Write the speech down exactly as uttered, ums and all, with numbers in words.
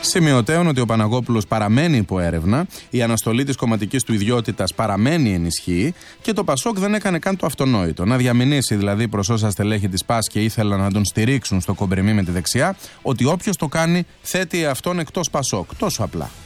Σημειωτέων ότι ο Παναγόπουλος παραμένει υπό έρευνα, η αναστολή της κομματικής του ιδιότητας παραμένει ενισχύει και το Πασόκ δεν έκανε καν το αυτονόητο. Να διαμηνήσει δηλαδή προς όσα στελέχη της ΠΑΣ και ήθελαν να τον στηρίξουν στο κομπρεμί με τη δεξιά, ότι όποιος το κάνει θέτει αυτόν εκτός Πασόκ. Τόσο απλά.